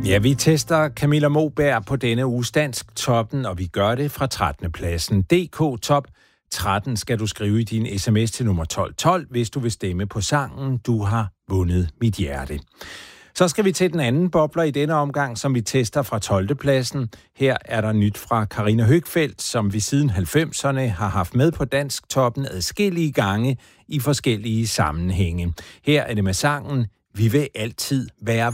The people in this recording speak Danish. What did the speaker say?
Ja, vi tester Camilla Moberg på denne uges Dansk Toppen, og vi gør det fra 13. pladsen. DK Top 13 skal du skrive i din sms til nummer 1212, hvis du vil stemme på sangen Du har vundet mit hjerte. Så skal vi til den anden bobler i denne omgang, som vi tester fra 12. pladsen. Her er der nyt fra Karina Høgfeldt, som vi siden 90'erne har haft med på Dansk Toppen adskillige gange i forskellige sammenhænge. Her er det med sangen Vi vil altid være